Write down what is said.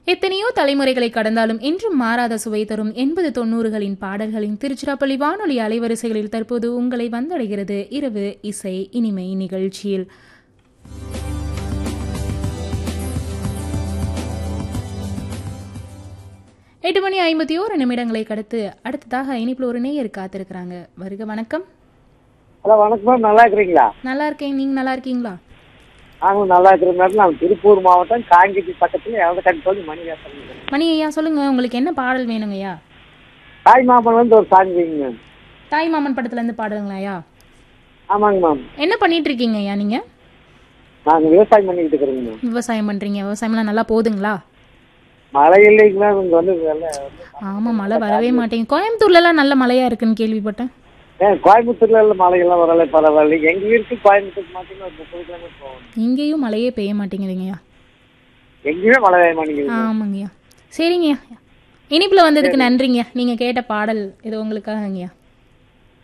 எத்தனையோ தலைமுறைகளை கடந்தாலும் இன்றும் மாறாத சுவை தரும் 80-90களின் பாடல்களின் திருச்சிராப்பள்ளி வானொலி அலைவரிசைகளில் தற்போது உங்களை வந்தடைகிறது இரவு இசை இனிமை நிகழ்ச்சியில். எட்டு மணி 51 நிமிடங்களை கடத்து அடுத்ததாக இனிப்புல ஒரு நேயர் காத்திருக்கிறாங்க. வருக, வணக்கம். ஹலோ, வணக்கம். நல்லா இருக்கிறீங்களா? நல்லா இருக்கேன், நீங்க நல்லா இருக்கீங்களா? நாங்களும் நல்லா இருக்கிற மாதிரி. நான் திருப்பூர் மாவட்டம் காங்கேஜி பக்கத்துல எவ்வளோ மணி பேசுறேன். மணி ஐயா, சொல்லுங்க, உங்களுக்கு என்ன பாடல் வேணுங்க ஐயா? தாய் மாமன் வந்து ஒரு சாங் வைங்க. தாய் மாமன் படத்துல இருந்து பாடலுங்களா ஐயா? ஆமாங்க மேம். என்ன பண்ணிட்டு இருக்கீங்க ஐயா நீங்க? நாங்க விவசாயம் பண்ணிட்டு இருக்கிறோங்க. விவசாயம் பண்றீங்க? விவசாயம்லாம் நல்லா போகுதுங்களா? மழை இல்லைங்க மேம். இங்க வந்து ஆமா, மழை வரவே மாட்டேங்குது. கோயம்புத்தூர்ல எல்லாம் நல்ல மழையா இருக்குன்னு கேள்விப்பட்டேன். கோயம்புத்தூர்ல எல்லாம் மழையெல்லாம் வரல, பரவாயில்ல. எங்க வீட்டுக்கு கோயம்புத்தூர் மாட்டீங்கன்னா ஒரு 30 கிலோமீட்டர் போகணும். இங்கேயும் மழையே பெய்ய மாட்டேங்குதுங்கய்யா. எங்கேயுமே மழை பெய்ய மாட்டேங்குது. ஆமாங்கய்யா. சரிங்கய்யா, இனிப்புல வந்ததுக்கு நன்றிங்க. நீங்க கேட்ட பாடல் இது உங்களுக்காகங்கய்யா.